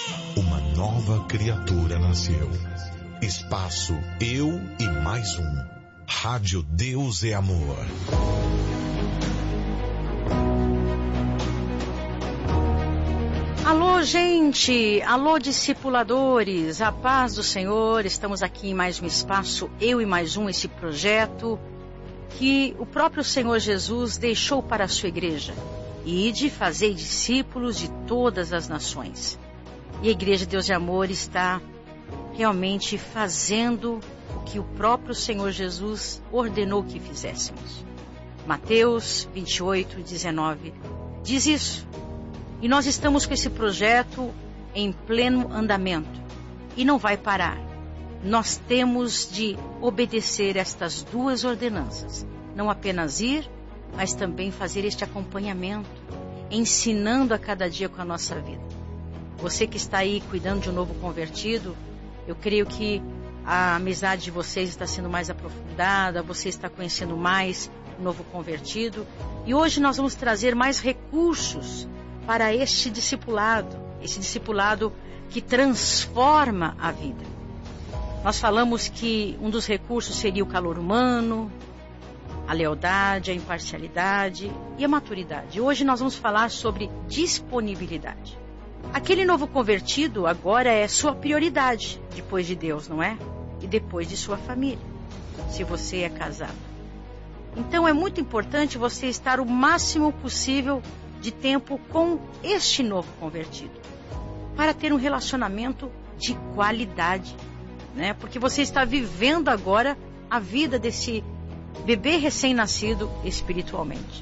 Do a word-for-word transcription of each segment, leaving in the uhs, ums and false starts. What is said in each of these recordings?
Uma nova criatura nasceu. Espaço Eu e Mais Um. Rádio Deus é Amor. Alô, gente! Alô, discipuladores! A paz do Senhor! Estamos aqui em mais um espaço Eu e Mais Um, esse projeto que o próprio Senhor Jesus deixou para a sua igreja. Ide, fazei discípulos de todas as nações. E a Igreja Deus de Amor está realmente fazendo o que o próprio Senhor Jesus ordenou que fizéssemos. Mateus vinte e oito, dezenove diz isso. E nós estamos com esse projeto em pleno andamento. E não vai parar. Nós temos de obedecer estas duas ordenanças. Não apenas ir, mas também fazer este acompanhamento, ensinando a cada dia com a nossa vida. Você que está aí cuidando de um novo convertido, eu creio que a amizade de vocês está sendo mais aprofundada, você está conhecendo mais o novo convertido. E hoje nós vamos trazer mais recursos para este discipulado, esse discipulado que transforma a vida. Nós falamos que um dos recursos seria o calor humano, a lealdade, a imparcialidade e a maturidade. Hoje nós vamos falar sobre disponibilidade. Aquele novo convertido agora é sua prioridade, depois de Deus, não é? E depois de sua família, se você é casado. Então é muito importante você estar o máximo possível de tempo com este novo convertido, para ter um relacionamento de qualidade, né? Porque você está vivendo agora a vida desse bebê recém-nascido espiritualmente.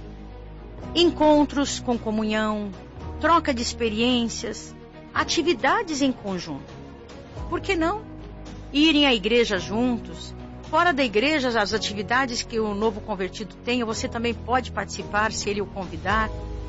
Encontros com comunhão, troca de experiências, atividades em conjunto. Por que não? Irem à igreja juntos. Fora da igreja, as atividades que o novo convertido tem, você também pode participar se ele o convidar.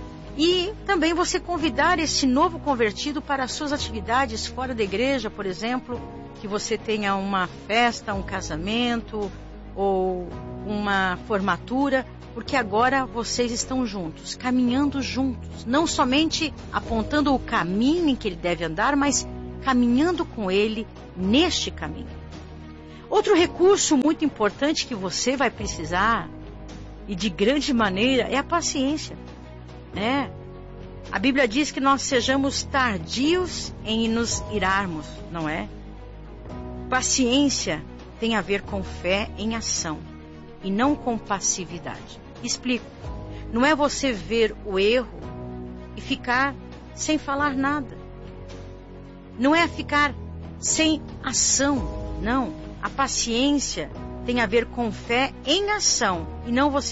E também você convidar esse novo convertido para as suas atividades fora da igreja, por exemplo, que você tenha uma festa, um casamento ou uma formatura, porque agora vocês estão juntos, caminhando juntos, não somente apontando o caminho em que ele deve andar, mas caminhando com ele neste caminho. Outro recurso muito importante que você vai precisar, e de grande maneira, é a paciência. É. A Bíblia diz que nós sejamos tardios em nos irarmos, não é? Paciência tem a ver com fé em ação e não com passividade. Explico. Não é você ver o erro e ficar sem falar nada. Não é ficar sem ação, não. A paciência tem a ver com fé em ação e não você